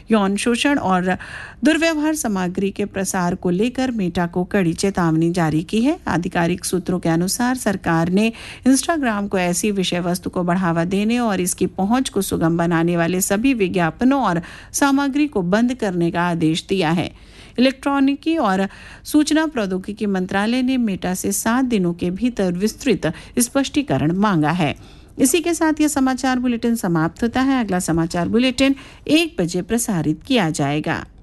यौन शोषण और दुर्व्यवहार सामग्री के प्रसार को लेकर मेटा को कड़ी चेतावनी जारी की है। आधिकारिक सूत्रों के अनुसार सरकार ने इंस्टाग्राम को ऐसी विषय वस्तु को बढ़ावा देने और इसकी पहुंच को सुगम बनाने वाले सभी विज्ञापनों और सामग्री को बंद करने का आदेश दिया है। इलेक्ट्रॉनिकी और सूचना प्रौद्योगिकी मंत्रालय ने मेटा से 7 दिनों के भीतर विस्तृत स्पष्टीकरण मांगा है। इसी के साथ यह समाचार बुलेटिन समाप्त होता है। अगला समाचार बुलेटिन 1 बजे प्रसारित किया जाएगा।